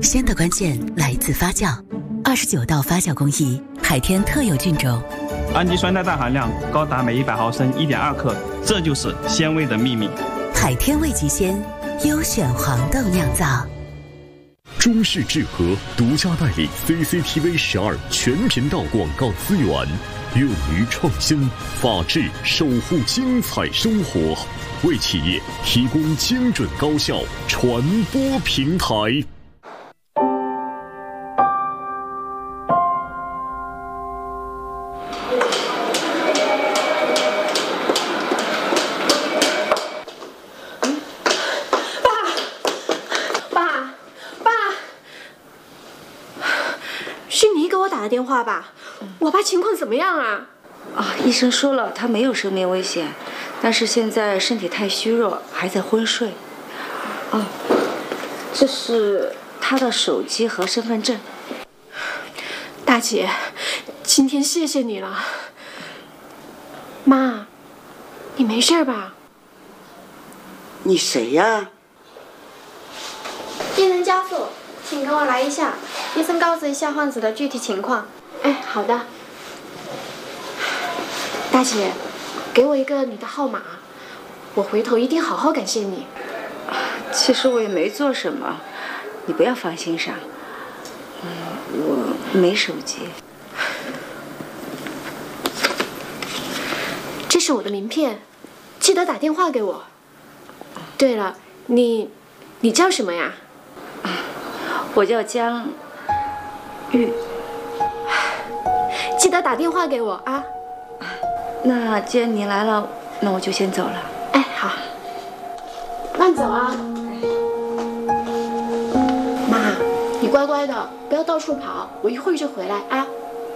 鲜的关键来自发酵，29道发酵工艺，海天特有菌种， 氨基酸的氮含量高达每100毫升1.2克，这就是鲜味的秘密。 海天味极鲜，优选黄豆酿造。 中式智和独家代理 CCTV 12全频道广告资源，勇于创新，法治守护精彩生活，为企业提供精准高效传播平台。 打电话吧，我爸情况怎么样啊？ 医生说了，他没有生命危险，但是现在身体太虚弱，还在昏睡。这是他的手机和身份证。 大姐，今天谢谢你了。妈，你没事吧？ 你谁呀？ 病人家属，请跟我来一下，医生告知一下患者的具体情况。 好的。大姐，给我一个你的号码，我回头一定好好感谢你。 其实我也没做什么，你不要放心上。我没手机。 这是我的名片，记得打电话给我。对了，你叫什么呀？ 我叫江玉。 记得打电话给我啊。 那既然你来了，那我就先走了。 好，慢走啊。妈，你乖乖的，不要到处跑，我一会儿就回来啊。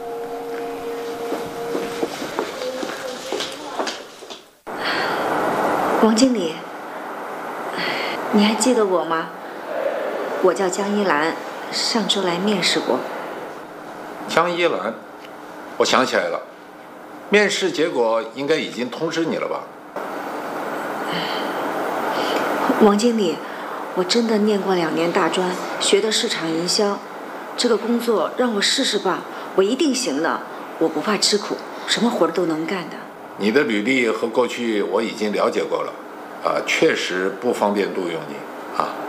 王经理，你还记得我吗？我叫江一兰，上周来面试过。 江一兰，我想起来了，面试结果应该已经通知你了吧？ 王经理，我真的念过2年大专，学的市场营销，这个工作让我试试吧，我一定行的，我不怕吃苦，什么活都能干的。 你的履历和过去我已经了解过了，确实不方便录用你。